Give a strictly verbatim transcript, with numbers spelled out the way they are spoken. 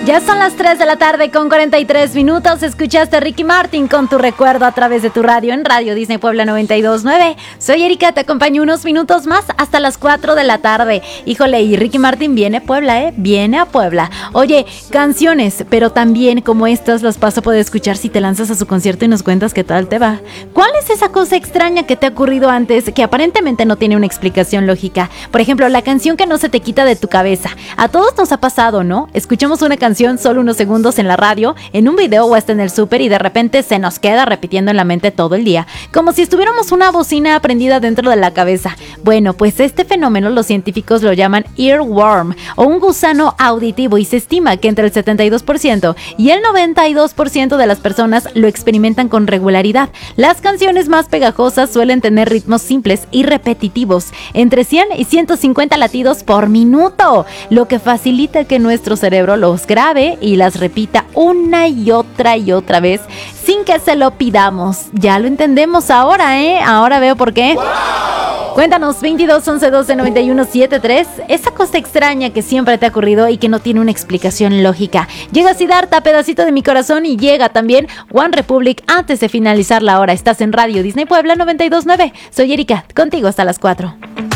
Ya son las tres de la tarde con cuarenta y tres minutos. Escuchaste a Ricky Martin con Tu Recuerdo a través de tu radio en Radio Disney Puebla noventa y dos punto nueve. Soy Erika, te acompaño unos minutos más hasta las cuatro de la tarde. Híjole, y Ricky Martin viene a Puebla, ¿eh? Viene a Puebla. Oye, canciones, pero también como estas las vas a poder escuchar si te lanzas a su concierto y nos cuentas qué tal te va. ¿Cuál es esa cosa extraña que te ha ocurrido antes que aparentemente no tiene una explicación lógica? Por ejemplo, la canción que no se te quita de tu cabeza. A todos nos ha pasado, ¿no? Escuchamos una canción solo unos segundos en la radio, en un video o hasta en el súper y de repente se nos queda repitiendo en la mente todo el día, como si estuviéramos una bocina prendida dentro de la cabeza. Bueno, pues este fenómeno los científicos lo llaman earworm o un gusano auditivo y se estima que entre el setenta y dos por ciento y el noventa y dos por ciento de las personas lo experimentan con regularidad. Las canciones más pegajosas suelen tener ritmos simples y repetitivos, entre cien y ciento cincuenta latidos por minuto, lo que facilita que nuestro cerebro los grabe y las repita una y otra y otra vez sin que se lo pidamos. Ya lo entendemos ahora, ¿eh? Ahora veo por qué. ¡Wow! Cuéntanos, veintidós, once, doce, noventa y uno, setenta y tres, esa cosa extraña que siempre te ha ocurrido y que no tiene una explicación lógica. Llega Siddhartha, Pedacito de mi Corazón, y llega también One Republic antes de finalizar la hora. Estás en Radio Disney Puebla noventa y dos punto nueve. Soy Erika, contigo hasta las cuatro.